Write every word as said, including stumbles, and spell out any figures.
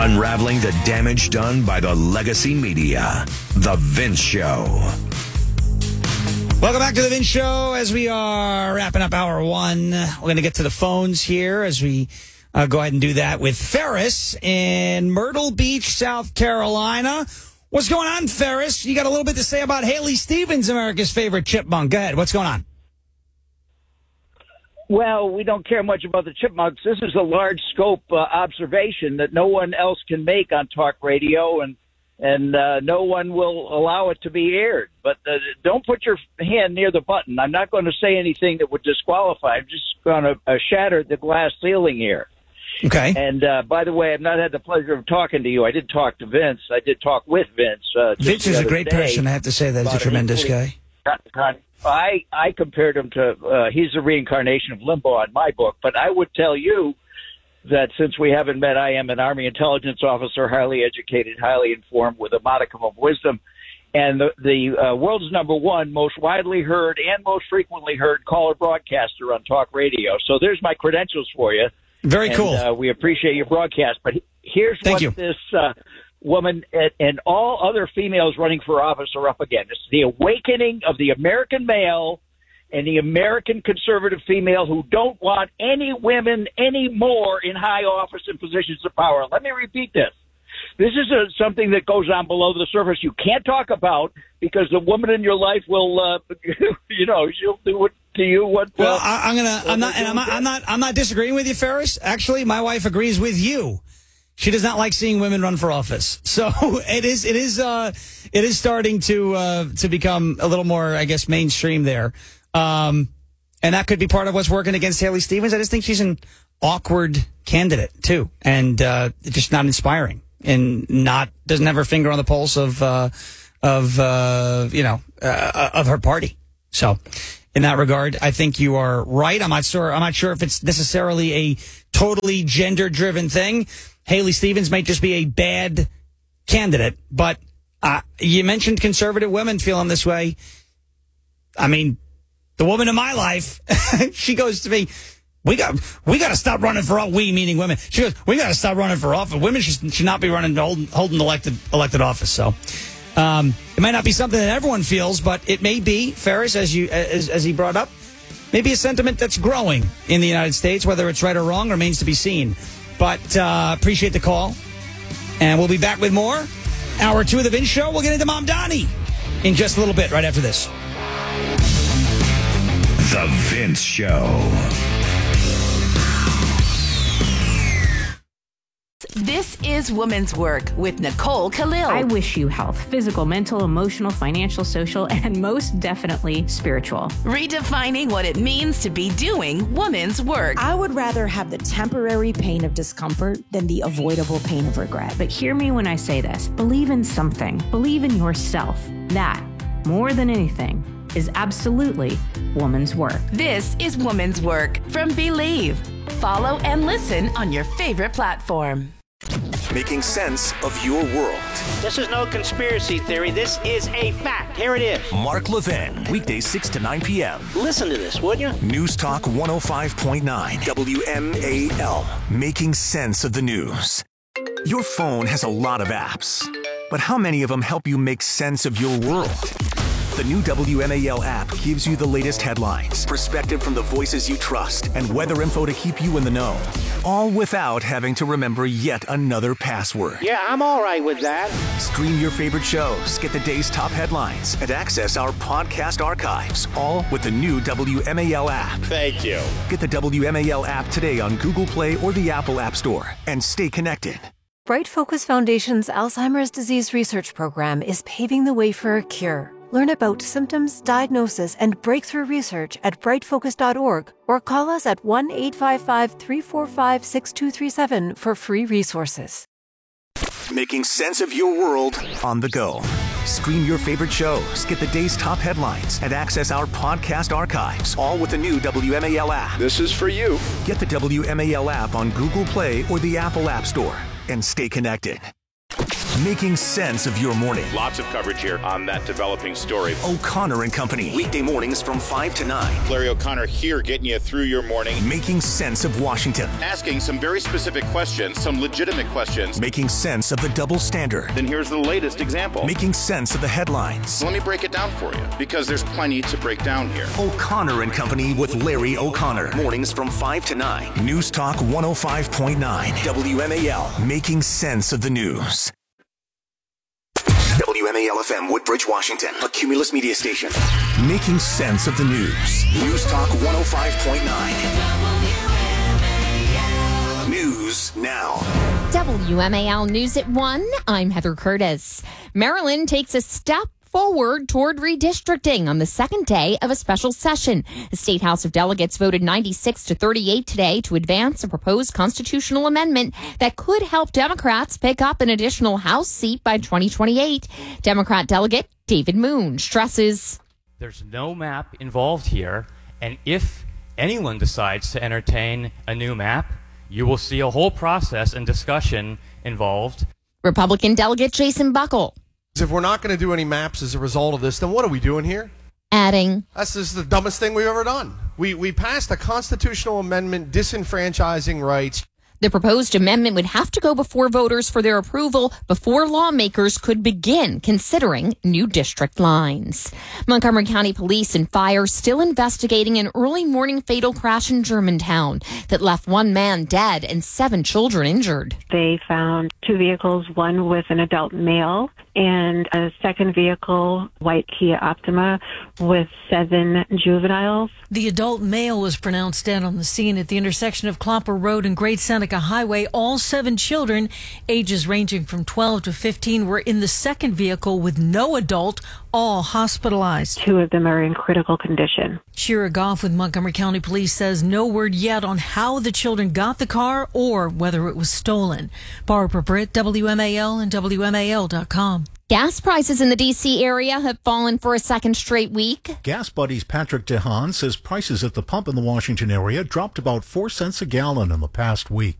Unraveling the damage done by the legacy media. The Vince Show. Welcome back to The Vince Show as we are wrapping up hour one. We're going to get to the phones here as we uh, go ahead and do that with Ferris in Myrtle Beach, South Carolina. What's going on, Ferris? You got a little bit to say about Haley Stevens, America's favorite chipmunk. Go ahead. What's going on? Well, we don't care much about the chipmunks. This is a large scope uh, observation that no one else can make on talk radio, and and uh, no one will allow it to be aired. But uh, don't put your hand near the button. I'm not going to say anything that would disqualify. I'm just going to uh, shatter the glass ceiling here. Okay. And uh, by the way, I've not had the pleasure of talking to you. I did talk to Vince. I did talk with Vince. Uh, Vince is a great person. I have to say that. He's a tremendous guy. I, I compared him to, uh, he's a reincarnation of Limbaugh in my book, but I would tell you that since we haven't met, I am an Army intelligence officer, highly educated, highly informed, with a modicum of wisdom, and the, the uh, world's number one most widely heard and most frequently heard caller broadcaster on talk radio. So there's my credentials for you. Very and, cool. Uh, we appreciate your broadcast, but here's Thank what you. this uh, woman and, and all other females running for office are up against. It's the awakening of the American male and the American conservative female who don't want any women anymore in high office and positions of power. Let me repeat this. This is a, something that goes on below the surface you can't talk about because the woman in your life will, uh, you know, she'll do it to you. What? Uh, well, I, I'm gonna. I'm not. And I'm not. I'm not. I'm not disagreeing with you, Ferris. Actually, my wife agrees with you. She does not like seeing women run for office. So it is, it is, uh, it is starting to, uh, to become a little more, I guess, mainstream there. Um, and that could be part of what's working against Haley Stevens. I just think she's an awkward candidate too. And, uh, just not inspiring and not, doesn't have her finger on the pulse of, uh, of, uh, you know, uh, of her party. So in that regard, I think you are right. I'm not sure, I'm not sure if it's necessarily a totally gender driven thing. Haley Stevens might just be a bad candidate, but uh, you mentioned conservative women feeling this way. I mean, the woman in my life, she goes to me, we got we got to stop running for office. We, meaning women. She goes, we got to stop running for office. Women should, should not be running, holding, holding elected elected office. So um, it might not be something that everyone feels, but it may be, Ferris, as you as, as he brought up, maybe a sentiment that's growing in the United States. Whether it's right or wrong remains to be seen. But uh, appreciate the call. And we'll be back with more. Hour two of The Vince Show. We'll get into Mom Donnie in just a little bit, right after this. The Vince Show. This is Woman's Work with Nicole Khalil. I wish you health, physical, mental, emotional, financial, social, and most definitely spiritual. Redefining what it means to be doing woman's work. I would rather have the temporary pain of discomfort than the avoidable pain of regret. But hear me when I say this. Believe in something. Believe in yourself. That, more than anything, is absolutely woman's work. This is Woman's Work from Believe. Follow and listen on your favorite platform. Making sense of your world. This is no conspiracy theory. This is a fact. Here it is. Mark Levin, weekdays six to nine p.m. Listen to this, would you? News Talk one oh five point nine W M A L. Making sense of the news. Your phone has a lot of apps, but how many of them help you make sense of your world? The new W M A L app gives you the latest headlines, perspective from the voices you trust, and weather info to keep you in the know. All without having to remember yet another password. Yeah, I'm all right with that. Stream your favorite shows, get the day's top headlines, and access our podcast archives, all with the new W M A L app. Thank you. Get the W M A L app today on Google Play or the Apple App Store, and stay connected. Bright Focus Foundation's Alzheimer's Disease Research Program is paving the way for a cure. Learn about symptoms, diagnosis, and breakthrough research at bright focus dot org or call us at one eight five five, three four five, six two three seven for free resources. Making sense of your world on the go. Stream your favorite shows, get the day's top headlines, and access our podcast archives, all with the new W M A L app. This is for you. Get the W M A L app on Google Play or the Apple App Store, and stay connected. making sense of your morning. Lots of coverage here on that developing story. O'Connor and Company, weekday mornings from five to nine. Larry O'Connor here getting you through your morning. Making sense of Washington. Asking some very specific questions, some legitimate questions. Making sense of the double standard. Then here's the latest example. Making sense of the headlines. So let me break it down for you, because there's plenty to break down here. O'Connor and Company with Larry O'Connor. Mornings from five to nine. News Talk one oh five point nine. W M A L. Making sense of the news. W M A L F M, Woodbridge, Washington. A Cumulus media station. Making sense of the news. News Talk one oh five point nine. News now. W M A L News at one. I'm Heather Curtis. Maryland takes a step forward toward redistricting on the second day of a special session. The State House of Delegates voted ninety-six to thirty-eight today to advance a proposed constitutional amendment that could help Democrats pick up an additional House seat by twenty twenty-eight. Democrat Delegate David Moon stresses there's no map involved here, and if anyone decides to entertain a new map, you will see a whole process and discussion involved. Republican Delegate Jason Buckle. If we're not going to do any maps as a result of this, then what are we doing here? Adding, This is the dumbest thing we've ever done. We we passed a constitutional amendment disenfranchising rights. The proposed amendment would have to go before voters for their approval before lawmakers could begin considering new district lines. Montgomery County Police and Fire still investigating an early morning fatal crash in Germantown that left one man dead and seven children injured. They found two vehicles, one with an adult male and a second vehicle, white Kia Optima, with seven juveniles. The adult male was pronounced dead on the scene at the intersection of Clopper Road and Great Seneca Highway. All seven children, ages ranging from twelve to fifteen, were in the second vehicle with no adult, all hospitalized. Two of them are in critical condition. Shira Goff with Montgomery County Police says no word yet on how the children got the car or whether it was stolen. Barbara Britt, W M A L and W M A L dot com. Gas prices in the D C area have fallen for a second straight week. Gas Buddies Patrick DeHaan says prices at the pump in the Washington area dropped about four cents a gallon in the past week.